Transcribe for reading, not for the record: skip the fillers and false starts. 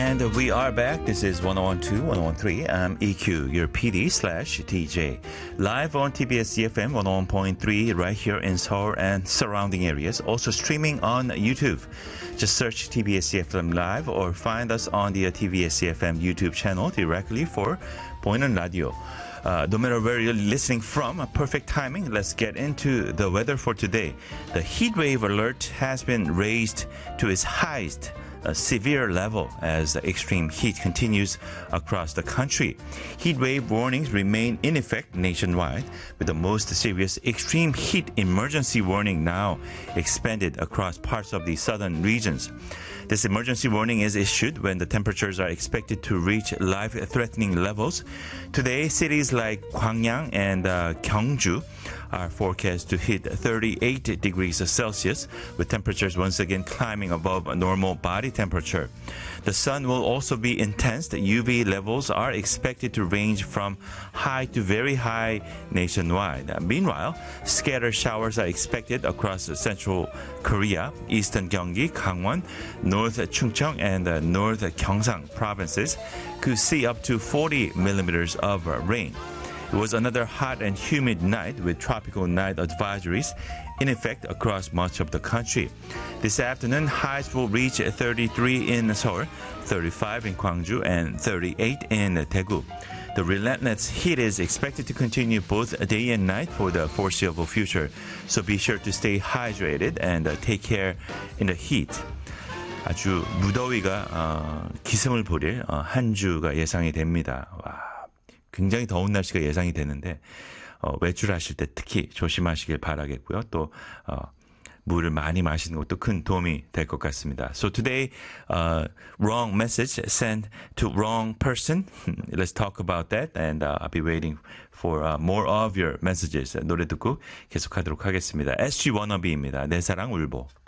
And we are back. This is 1012, 1013. I'm EQ, your PD/DJ. Live on TBS EFM 101.3 right here in Seoul and surrounding areas. Also streaming on YouTube. Just search TBS EFM Live or find us on the TBS EFM YouTube channel directly for 보이는 라디오. No matter where you're listening from, perfect timing. Let's get into the weather for today. The heat wave alert has been raised to its highest severe level as the extreme heat continues across the country. Heat wave warnings remain in effect nationwide, with the most serious extreme heat emergency warning now expanded across parts of the southern regions. This emergency warning is issued when the temperatures are expected to reach life-threatening levels. Today, cities like Gwangyang and Gyeongju are forecast to hit 38 degrees Celsius, with temperatures once again climbing above a normal body temperature. The sun will also be intense. The UV levels are expected to range from high to very high nationwide. Meanwhile, scattered showers are expected across central Korea, eastern Gyeonggi, Gangwon, North Chungcheong, and North Gyeongsang provinces could see up to 40 millimeters of rain. It was another hot and humid night with tropical night advisories in effect across much of the country. This afternoon, highs will reach 33 in Seoul, 35 in Gwangju, and 38 in Daegu. The relentless heat is expected to continue both day and night for the foreseeable future, so be sure to stay hydrated and take care in the heat. 아주 무더위가 기승을 부릴 한 주가 예상이 됩니다. 와. 굉장히 더운 날씨가 예상이 되는데 외출하실 때 특히 조심하시길 바라겠고요. 또 물을 많이 마시는 것도 큰 도움이 될 것 같습니다. So today, wrong message sent to wrong person. Let's talk about that, and I'll be waiting for more of your messages. 노래 듣고 계속하도록 하겠습니다. SG 워너비입니다. 내 사랑 울보.